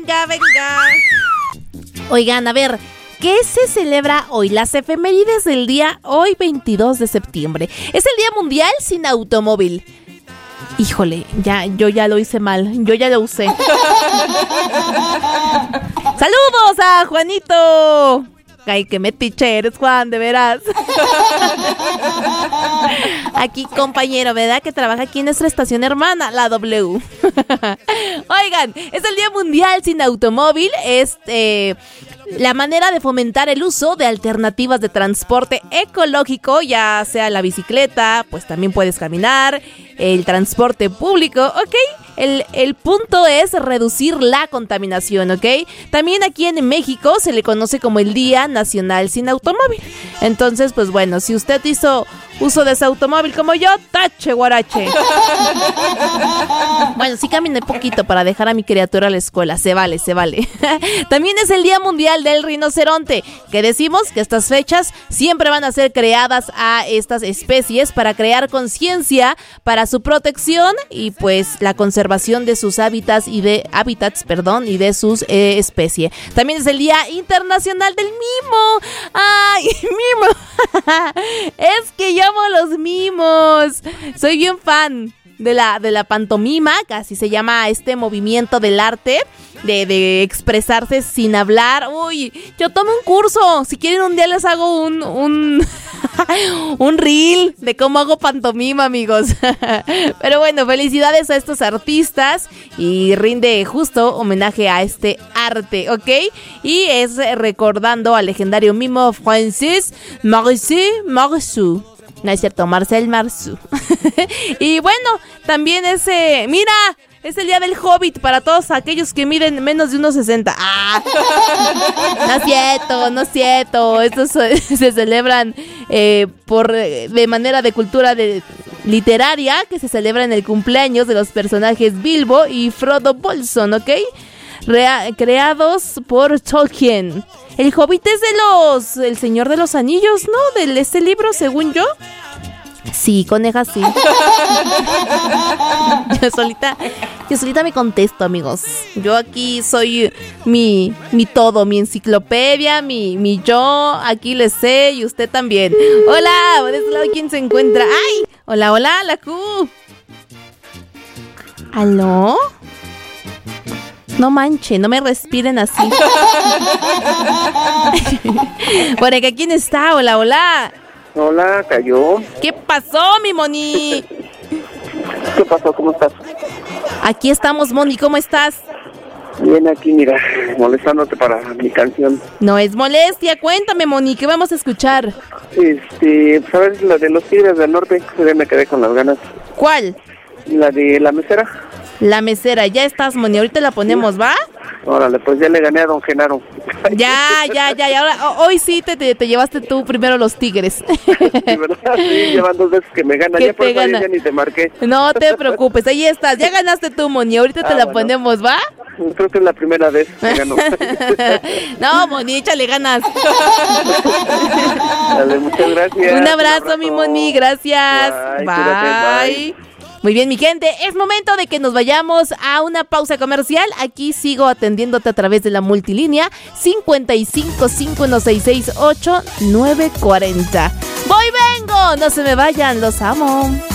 Venga, venga. Oigan, a ver, ¿qué se celebra hoy? Las efemérides del día hoy 22 de septiembre. Es el Día Mundial sin Automóvil. Híjole, yo ya lo hice mal, yo ya lo usé. ¡Saludos a Juanito! Ay, qué metiche eres, Juan, de veras. Aquí, compañero, ¿verdad? Que trabaja aquí en nuestra estación hermana, la W. Oigan, es el Día Mundial sin Automóvil. Es la manera de fomentar el uso de alternativas de transporte ecológico, ya sea la bicicleta, pues también puedes caminar, el transporte público, ¿ok? El punto es reducir la contaminación, ¿ok? También aquí en México se le conoce como el Día Nacional sin Automóvil. Entonces, pues bueno, si usted hizo uso de ese automóvil como yo, tache, guarache. Bueno, sí caminé poquito para dejar a mi criatura a la escuela, se vale. También es el Día Mundial del Rinoceronte, que decimos que estas fechas siempre van a ser creadas a estas especies para crear conciencia para su protección y pues la conservación de sus hábitats y de sus especies. También es el Día Internacional del Mimo. ¡Ay, mimo! Es que yo amo los mimos. Soy bien fan de la pantomima, casi se llama este movimiento del arte de expresarse sin hablar. Uy, yo tomé un curso. Si quieren un día les hago un reel de cómo hago pantomima, amigos. Pero bueno, felicidades a estos artistas y rinde justo homenaje a este arte, ¿ok? Y es recordando al legendario mimo francés Marceau. No es cierto, Marcel Marceau. Y bueno, también es el día del Hobbit para todos aquellos que miden menos de 1.60. ¡Ah! No es cierto. Estos se celebran de manera de cultura literaria, que se celebra en el cumpleaños de los personajes Bilbo y Frodo Bolsón, ¿ok? Creados por Tolkien. El Hobbit es El Señor de los Anillos, ¿no? De este libro, según yo. Sí, coneja, sí. Yo solita me contesto, amigos. Yo aquí soy mi todo, mi enciclopedia, mi yo, aquí le sé y usted también. Hola, de este lado, ¿quién se encuentra? ¡Ay! Hola, la Q. ¿Aló? No manche, no me respiren así. Por acá, ¿quién está? Hola. Hola, cayó. ¿Qué pasó, mi Moni? ¿Qué pasó? ¿Cómo estás? Aquí estamos, Moni, ¿cómo estás? Bien, aquí, mira, molestándote para mi canción. No es molestia, cuéntame, Moni, ¿qué vamos a escuchar? ¿Sabes la de los Tigres del Norte? Ya me quedé con las ganas. ¿Cuál? La de La Mesera. La Mesera, ya estás, Moni, ahorita la ponemos, ¿va? Órale, pues ya le gané a don Genaro. Ya, ahora, hoy sí te llevaste tú primero los Tigres. Sí, ¿verdad? Sí, llevan 2 veces que me gana, ya por eso ya ni te marqué. No te preocupes, ahí estás, ya ganaste tú, Moni, ahorita te la ponemos, ¿va? Creo que es la primera vez que gano. No, Moni, échale ganas. Dale, muchas gracias. Un abrazo, mi Moni, gracias. Bye. Muy bien, mi gente, es momento de que nos vayamos a una pausa comercial. Aquí sigo atendiéndote a través de la multilínea 5551668940. Voy, vengo, no se me vayan, los amo.